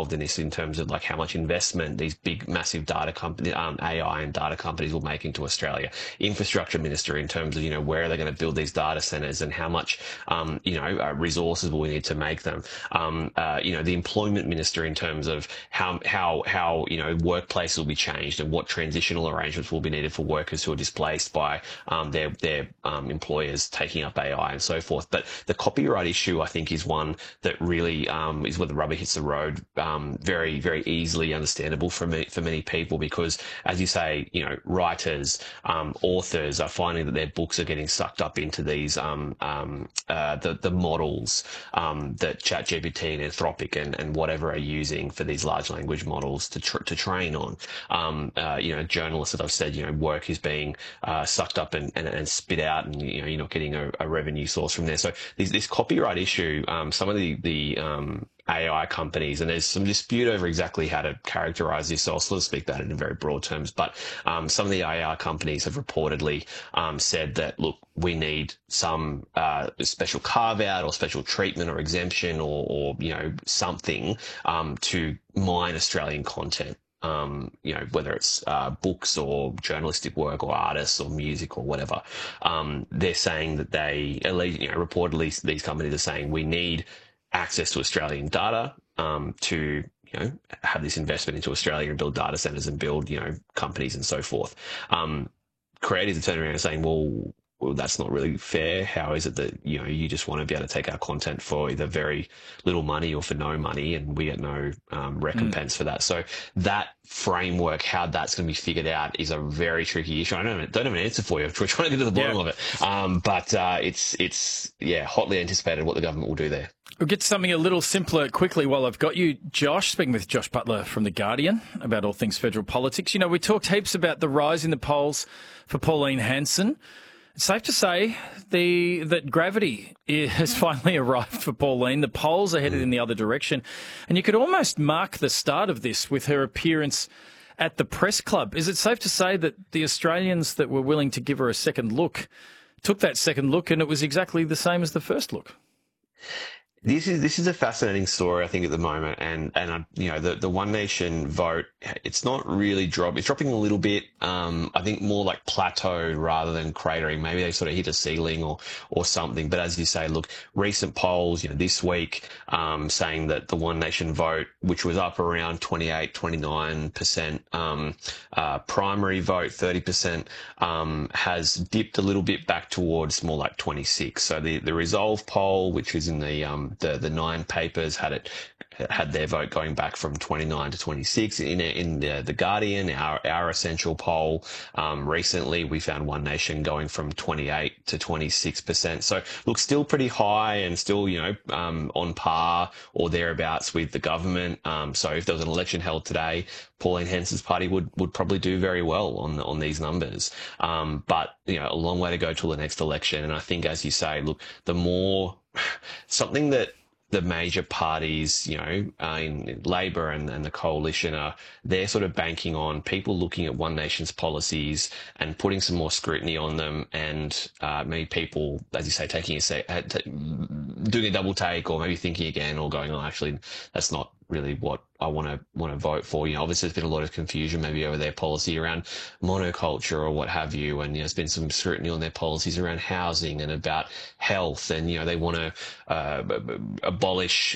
involved in this in terms of like how much investment these big, massive data companies, AI and data companies will make into Australia. Infrastructure Minister in terms of, where are they going to build these data centres and how much, resources will we need to make them. The Employment Minister in terms of how workplaces will be changed and what transitional arrangements will be needed for workers who are displaced by their employers taking up AI and so forth. But the copyright issue, I think, is one that really is where the rubber hits the road. Very, very easily understandable for many people because, as you say, writers, authors are finding that their books are getting sucked up into these the models that ChatGPT and Anthropic and whatever are using for these large language models to train on. Journalists, as I've said, work is being sucked up and spit out, and you're not getting a revenue source from there. So this copyright issue, some of the AI companies, and there's some dispute over exactly how to characterize this, so I'll sort of speak about it in very broad terms, but some of the AI companies have reportedly said that, look, we need some special carve-out or special treatment or exemption or something to mine Australian content. Whether it's books or journalistic work or artists or music or whatever. They're saying that reportedly these companies are saying we need access to Australian data to have this investment into Australia and build data centres and build companies and so forth. Creators are turning around and saying, well, that's not really fair. How is it that you just want to be able to take our content for either very little money or for no money, and we get no recompense for that? So that framework, how that's going to be figured out, is a very tricky issue. I don't have an answer for you. We're trying to get to the bottom of it, but it's hotly anticipated what the government will do there. We'll get to something a little simpler quickly while I've got you, Josh, speaking with Josh Butler from The Guardian about all things federal politics. We talked heaps about the rise in the polls for Pauline Hanson. It's safe to say that gravity has finally arrived for Pauline. The polls are headed in the other direction. And you could almost mark the start of this with her appearance at the press club. Is it safe to say that the Australians that were willing to give her a second look took that second look and it was exactly the same as the first look? This is a fascinating story, I think, at the moment, and the One Nation vote, it's not really it's dropping a little bit. I think more like plateaued rather than cratering. Maybe they sort of hit a ceiling or something. But as you say, look, recent polls, this week, saying that the One Nation vote, which was up around 28, 29%, primary vote 30%, has dipped a little bit back towards more like 26. So the Resolve poll, which was in the 9 papers, had their vote going back from 29 to 26. In the Guardian, our essential poll, recently we found One Nation going from 28 to 26%. So look, still pretty high and still, on par or thereabouts with the government. So if there was an election held today, Pauline Hanson's party would probably do very well on these numbers. But, a long way to go till the next election. And I think, as you say, look, the more something that the major parties, in Labor and the coalition they're sort of banking on people looking at One Nation's policies and putting some more scrutiny on them, and maybe people, as you say, doing a double take, or maybe thinking again, or going, oh, actually, that's not really what I want to vote for. Obviously there's been a lot of confusion maybe over their policy around monoculture or what have you, and there's been some scrutiny on their policies around housing and about health, and they want to abolish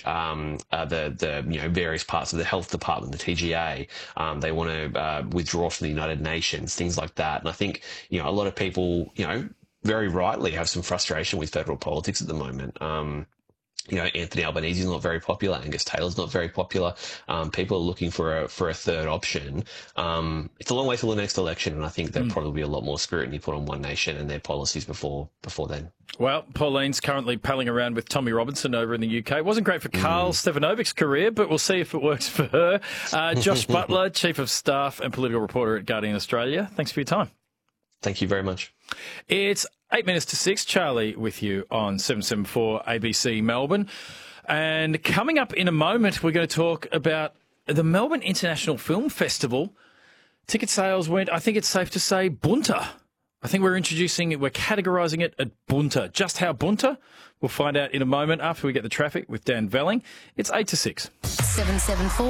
the various parts of the health department, the TGA. They want to withdraw from the United Nations, things like that. And I think a lot of people very rightly have some frustration with federal politics at the moment. Anthony Albanese is not very popular. Angus Taylor's not very popular. People are looking for a third option. It's a long way till the next election, and I think there'll probably be a lot more scrutiny put on One Nation and their policies before then. Well, Pauline's currently palling around with Tommy Robinson over in the UK. It wasn't great for Carl Stefanovic's career, but we'll see if it works for her. Josh Butler, Chief of Staff and Political Reporter at Guardian Australia, thanks for your time. Thank you very much. It's 8 minutes to 6. Charlie with you on 774 ABC Melbourne. And coming up in a moment, we're going to talk about the Melbourne International Film Festival. Ticket sales went, I think it's safe to say, bunter. I think we're categorising it at bunter. Just how bunter? We'll find out in a moment after we get the traffic with Dan Velling. It's 8 to 6. 774